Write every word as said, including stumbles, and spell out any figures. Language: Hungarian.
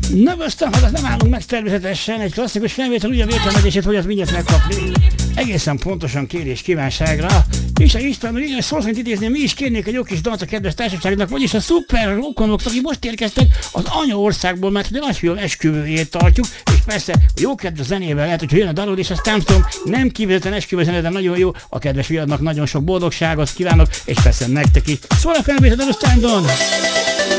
Na aztán, ha nem állunk meg természetesen, egy klasszikus felvétel ugye vételmegyését, hogy az mindjárt megkapni. Egészen pontosan kérés kívánságra. És a István, hogy igen, szó szerint idézni, mi is kérnék egy jó kis dalt a kedves társaságnak, vagyis a szuper rokonok, akik most érkeztek az anyaországból, mert a nagyfiam esküvőjét tartjuk, és persze a jó kedves zenével lehet, hogy jön a dalod, és aztán tudom, nem kivéletlen esküvő zene, de nagyon jó, a kedves fiadnak nagyon sok boldogságot kívánok, és persze nektek is. Szól a felvétel, Standon!